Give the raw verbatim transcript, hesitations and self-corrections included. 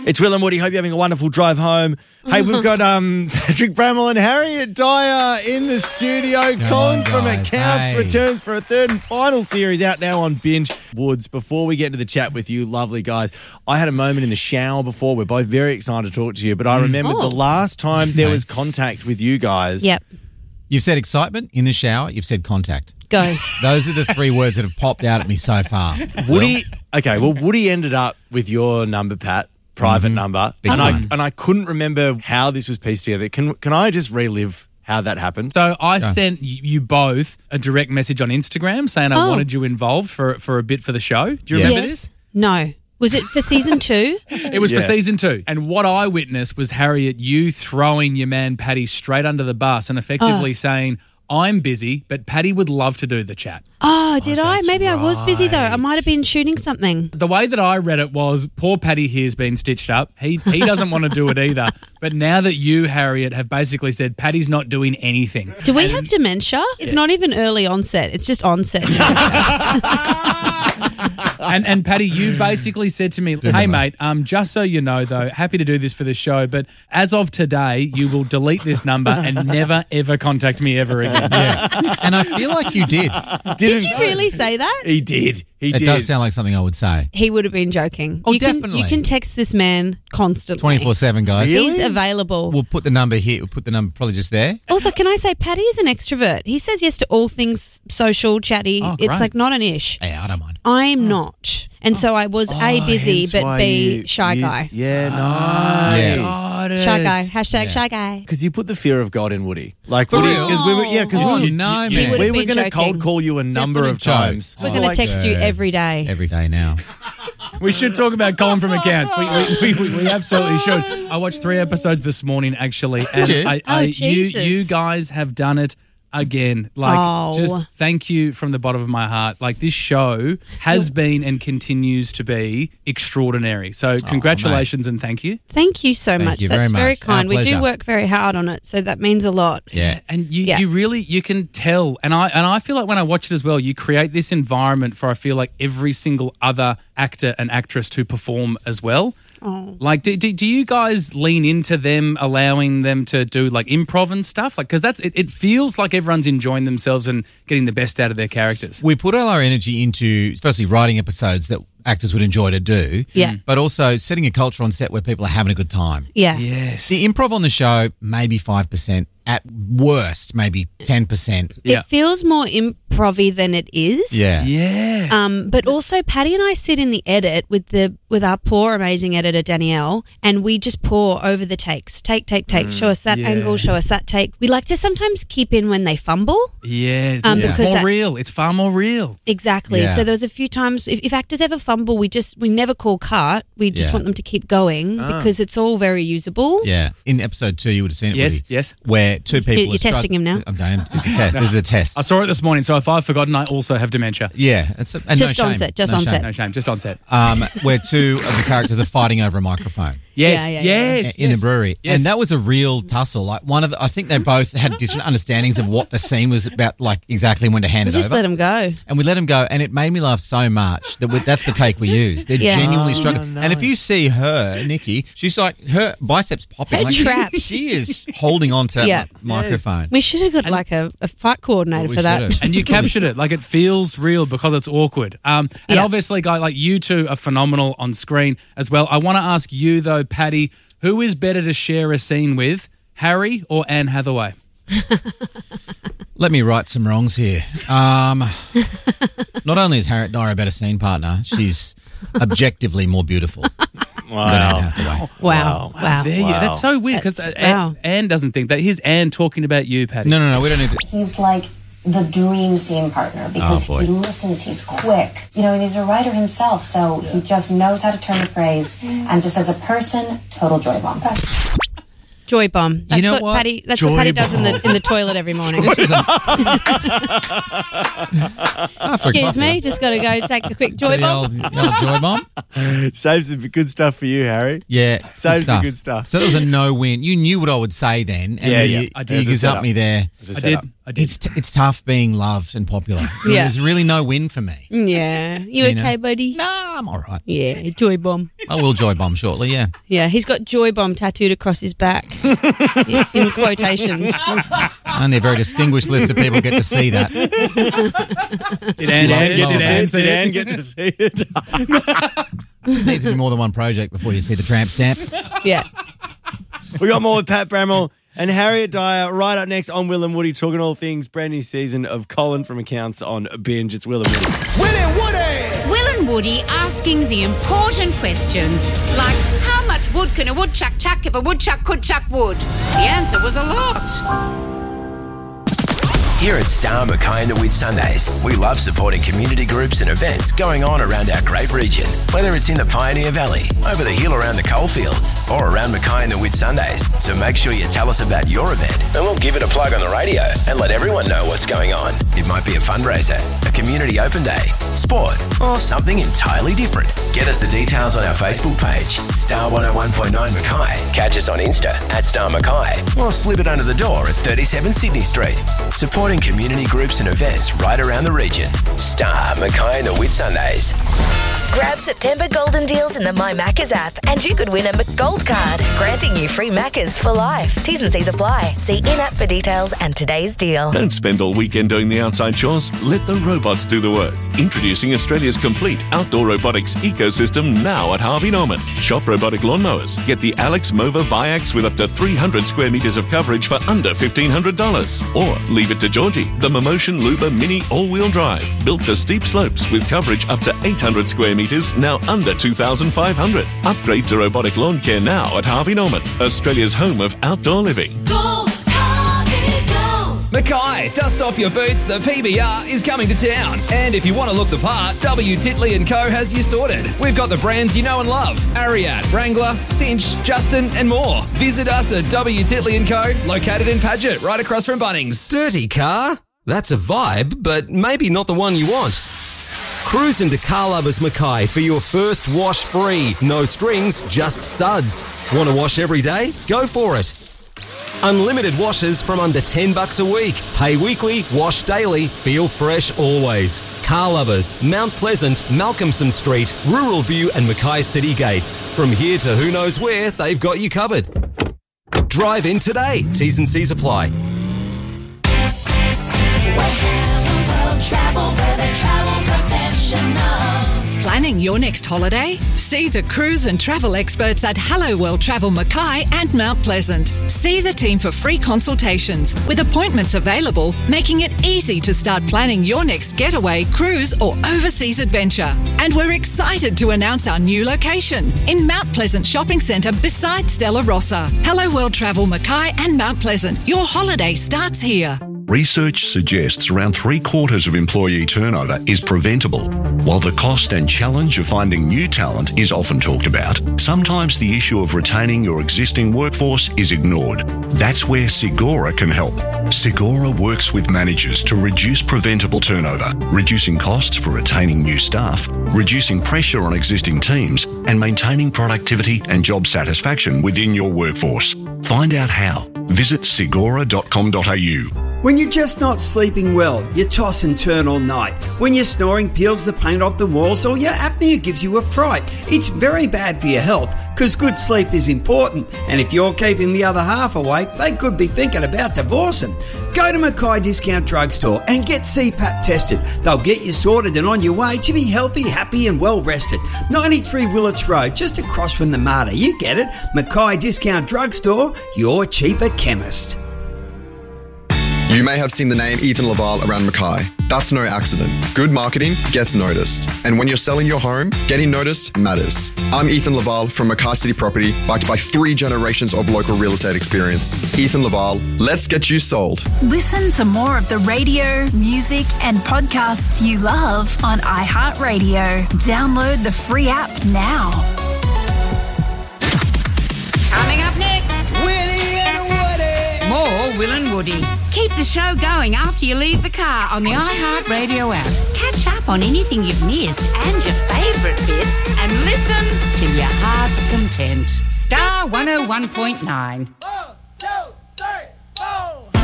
It's Will and Woody. Hope you're having a wonderful drive home. Hey, we've got um, Patrick Bramwell and Harriet Dyer in the studio. Colin on, from guys. Accounts Hey. returns for a third and final series out now on Binge. Woods, before we get into the chat with you, lovely guys, I had a moment in the shower before. We're both very excited to talk to you, but I remembered Oh. the last time there was contact with you guys. Yep. You've said excitement in the shower. You've said contact. Go. Those are the three words that have popped out at me so far. Woody, okay, well, Woody ended up with your number, Pat, private number, Big and I time. and I couldn't remember how this was pieced together. Can can I just relive how that happened? So I sent y- you both a direct message on Instagram saying I Oh. wanted you involved for for a bit for the show. Do you Yeah. remember Yes. No. Was it for season two? this? It was Yeah. for season two. And what I witnessed was, Harriet, you throwing your man Paddy straight under the bus and effectively saying, I'm busy, but Paddy would love to do the chat. Oh, did I? that's Maybe I was busy though. I right. might have been shooting something. The way that I read it was, poor Paddy here's been stitched up. He he doesn't want to do it either. But now that you, Harriet, have basically said Paddy's not doing anything. Do we have dementia? It's not even early onset. It's just onset. And and Paddy, you basically said to me, "Hey mate, um, just so you know though, happy to do this for the show, but as of today, you will delete this number and never ever contact me ever again." Yeah. And I feel like you did. Did you really say that? He did. He It did. does sound like something I would say. He would have been joking. Oh, you can, definitely. You can text this man constantly. twenty-four seven, guys. Really? He's available. We'll put the number here. We'll put the number probably just there. Also, can I say Paddy is an extrovert. He says yes to all things social, chatty. Oh, it's great. like not an ish. Yeah, I don't mind. I'm not. And so I was A, busy, Hence but why B, you shy used- guy. Yeah, Yeah. nice. Shy guy. Hashtag Yeah. shy guy. Because you put the fear of God in Woody. Like, For Woody, real? because we were, yeah, because Oh, we were, no, you- man. He we would've were been going to cold joking. call you a number Definitely of times. We're Oh, going to like- text you every day. Every day now. We should talk about Colin from Accounts. We, we, we, we absolutely should. I watched three episodes this morning, actually. And Did you? I, Oh, I, you, Jesus. you guys have done it again. Like, Oh. just thank you from the bottom of my heart. Like, this show has been and continues to be extraordinary. So congratulations and thank you. Thank you so Thank much. you That's very very much. Our kind. We do pleasure. work very hard on it, so that means a lot. Yeah. And you, Yeah. you really, you can tell. And I and I feel like when I watch it as well, you create this environment for, I feel like, every single other actor and actress to perform as well. Oh. Like, do, do, do you guys lean into them, allowing them to do like improv and stuff? Like, because that's it, it feels like everyone's enjoying themselves and getting the best out of their characters. We put all our energy into, firstly, writing episodes that actors would enjoy to do. Yeah. But also setting a culture on set where people are having a good time. Yeah. Yes. The improv on the show, maybe five percent. At worst, maybe ten percent. Yeah. It feels more improv-y than it is. Yeah. Yeah. Um, but also, Paddy and I sit in the edit with the with our poor, amazing editor Danielle, and we just pour over the takes. Take, take, take. show us that yeah. angle. Show us that take. We like to sometimes keep in when they fumble. yeah. Um, It's because more that- real. It's far more real. Exactly. Yeah. So there was a few times if, if actors ever fumble, we just we never call cut. We just Yeah. want them to keep going because it's all very usable. Yeah. In episode two, you would have seen it. Yes, Woody, yes. Where two people. You're are strugg- testing him now? I'm going. It's a test. This is a test. I saw it this morning, so if I've forgotten, I also have dementia. Yeah. It's a, and Just no on shame. set, just No on shame. set. No shame, just on set. Um, where two of the characters are fighting over a microphone. Yes, Yeah, yeah, yeah. yes, in yes. a brewery, Yes. and that was a real tussle. Like one of the, I think they both had different understandings of what the scene was about, like exactly when to hand We it just over. let them go. And we let him go, and it made me laugh so much that we, that's the take we used. They're Yeah. genuinely Oh, struggling. no. And if you see her, Nikki, she's like her biceps popping, Her like traps. she is holding on to that Yeah. mi- microphone. We should have got like a, a fight coordinator We for that. should've. And you captured it. Like, it feels real because it's awkward. Um, and Yeah. obviously, guy, like you two are phenomenal on screen as well. I want to ask you, though, Paddy, who is better to share a scene with, Harry or Anne Hathaway? Let me right some wrongs here. Um, not only is Harriet Dyer a better scene partner, she's objectively more beautiful than Anne Wow. Hathaway. Wow. Wow. There you, that's so weird because That's- Anne, wow. Anne doesn't think that. Here's Anne talking about you, Paddy. No, no, no, we don't need to. He's like the dream scene partner because Oh, boy. he listens, he's quick. You know, and he's a writer himself, so he just knows how to turn the phrase. And just as a person, total joy bomb. Joy bomb. That's know what, what? Paddy. That's Joy what Paddy does in the bomb. in the toilet every morning. This was a- I forgot Excuse me, that. just got to go take a quick joy The bomb. old, the old joy bomb. Saves the good stuff for you, Harry. Yeah, good Saves the stuff. good stuff. So that was a no-win. You knew what I would say then. And Yeah, then yeah. you, I did. You As a gazumped setup. me there. As a I setup. did. I did. It's t- it's tough being loved and popular. Yeah. There's really no win for me. Yeah. You, You okay, know? buddy? No, I'm all right. Yeah, joy bomb. I will joy bomb shortly, yeah. Yeah, he's got joy bomb tattooed across his back in quotations. Only a very distinguished list of people get to see that. Did Anne, Did Anne see get it? to Did see Anne it? see Did it? Anne get to see it? Needs to be more than one project before you see the tramp stamp. Yeah. We got more with Pat Bramwell and Harriet Dyer right up next on Will and Woody, talking all things brand new season of Colin from Accounts on Binge. It's Will and Woody. Will and Woody! Will and Woody asking the important questions like how much wood can a woodchuck chuck if a woodchuck could chuck wood? The answer was a lot. Here at Star Mackay and the Whitsundays, we love supporting community groups and events going on around our great region. Whether it's in the Pioneer Valley, over the hill around the coalfields, or around Mackay and the Whitsundays. So make sure you tell us about your event and we'll give it a plug on the radio and let everyone know what's going on. It might be a fundraiser, a community open day, sport, or something entirely different. Get us the details on our Facebook page, Star one oh one point nine Mackay. Catch us on Insta at Star Mackay, or slip it under the door at thirty-seven Sydney Street. Supporting community groups and events right around the region. Star Mackay and the Whitsundays. Grab September golden deals in the My Maccas app and you could win a McGold card, granting you free Maccas for life. T's and C's apply. See in-app for details and today's deal. Don't spend all weekend doing the outside chores. Let the robots do the work. Introducing Australia's complete outdoor robotics ecosystem now at Harvey Norman. Shop robotic lawnmowers. Get the Alex Mova Viax with up to three hundred square metres of coverage for under fifteen hundred dollars. Or leave it to Georgie, the Momotion Luba Mini all-wheel drive. Built for steep slopes with coverage up to eight hundred square metres, now under two thousand five hundred. Upgrade to robotic lawn care now at Harvey Norman, Australia's home of outdoor living. Go, Harvey, go! Mackay, dust off your boots, the P B R is coming to town. And if you want to look the part, W. Titley and Co has you sorted. We've got the brands you know and love. Ariat, Wrangler, Cinch, Justin and more. Visit us at W. Titley and Co, located in Paget, right across from Bunnings. Dirty car? That's a vibe, but maybe not the one you want. Cruise into Car Lovers Mackay for your first wash free. No strings, just suds. Want to wash every day? Go for it. Unlimited washes from under ten bucks a week. Pay weekly, wash daily, feel fresh always. Car Lovers, Mount Pleasant, Malcolmson Street, Rural View and Mackay City Gates. From here to who knows where, they've got you covered. Drive in today. T's and C's apply. Travel with a travel professionals. Planning your next holiday? See the cruise and travel experts at Hello World Travel Mackay and Mount Pleasant. See the team for free consultations with appointments available, making it easy to start planning your next getaway, cruise or overseas adventure. And we're excited to announce our new location in Mount Pleasant Shopping Centre beside Stella Rossa. Hello World Travel Mackay and Mount Pleasant. Your holiday starts here. Research suggests around three quarters of employee turnover is preventable. While the cost and challenge of finding new talent is often talked about, sometimes the issue of retaining your existing workforce is ignored. That's where Segura can help. Segura works with managers to reduce preventable turnover, reducing costs for retaining new staff, reducing pressure on existing teams, and maintaining productivity and job satisfaction within your workforce. Find out how. Visit segura dot com dot a u. When you're just not sleeping well, you toss and turn all night. When your snoring peels the paint off the walls or your apnea gives you a fright, it's very bad for your health because good sleep is important. And if you're keeping the other half awake, they could be thinking about divorcing. Go to Mackay Discount Drugstore and get C PAP tested. They'll get you sorted and on your way to be healthy, happy and well rested. ninety-three Willits Road, just across from the Marta. You get it. Mackay Discount Drugstore, your cheaper chemist. You may have seen the name Ethan Laval around Mackay. That's no accident. Good marketing gets noticed. And when you're selling your home, getting noticed matters. I'm Ethan Laval from Mackay City Property, backed by three generations of local real estate experience. Ethan Laval, let's get you sold. Listen to more of the radio, music and podcasts you love on iHeartRadio. Download the free app now. Coming up next, Willie and Woody. more Will and Woody. Keep the show going after you leave the car on the iHeartRadio app. Catch up on anything you've missed and your favourite bits and listen to your heart's content. Star one oh one point nine.